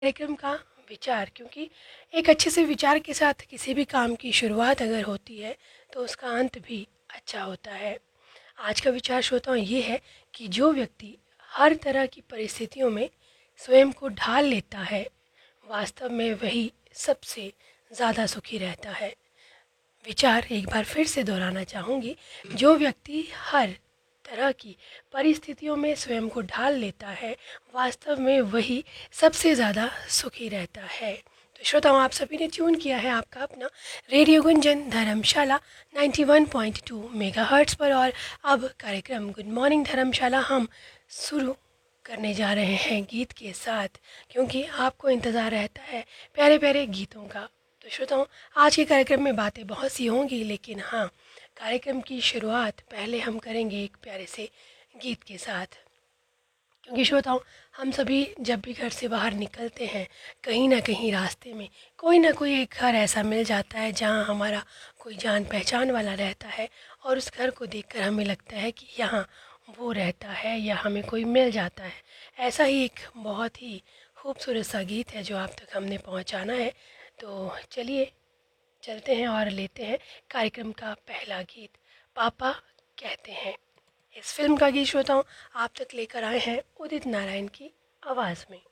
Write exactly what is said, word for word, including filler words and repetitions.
कार्यक्रम का विचार, क्योंकि एक अच्छे से विचार के साथ किसी भी काम की शुरुआत अगर होती है तो उसका अंत भी अच्छा होता है। आज का विचार श्रोताओं ये है कि जो व्यक्ति हर तरह की परिस्थितियों में स्वयं को ढाल लेता है, वास्तव में वही सबसे ज़्यादा सुखी रहता है। विचार एक बार फिर से दोहराना चाहूँगी। जो व्यक्ति हर तरह की परिस्थितियों में स्वयं को ढाल लेता है, वास्तव में वही सबसे ज़्यादा सुखी रहता है। तो श्रोताओं, आप सभी ने ट्यून किया है आपका अपना रेडियो गुंजन धर्मशाला इक्यानवे पॉइंट दो मेगाहर्ट्ज़ पर, और अब कार्यक्रम गुड मॉर्निंग धर्मशाला हम शुरू करने जा रहे हैं गीत के साथ, क्योंकि आपको इंतज़ार रहता है प्यारे प्यारे गीतों का। तो श्रोताओं, आज के कार्यक्रम में बातें बहुत सी होंगी, लेकिन हाँ, कार्यक्रम की शुरुआत पहले हम करेंगे एक प्यारे से गीत के साथ। क्योंकि श्रोताओं, हम सभी जब भी घर से बाहर निकलते हैं, कहीं ना कहीं रास्ते में कोई ना कोई एक घर ऐसा मिल जाता है जहाँ हमारा कोई जान पहचान वाला रहता है, और उस घर को देखकर हमें लगता है कि यहाँ वो रहता है या हमें कोई मिल जाता है। ऐसा ही एक बहुत ही खूबसूरत सा गीत है जो आप तक हमने पहुँचाना है। तो चलिए चलते हैं और लेते हैं कार्यक्रम का पहला गीत, पापा कहते हैं। इस फिल्म का गीत श्रोताओं आप तक लेकर आए हैं उदित नारायण की आवाज़ में।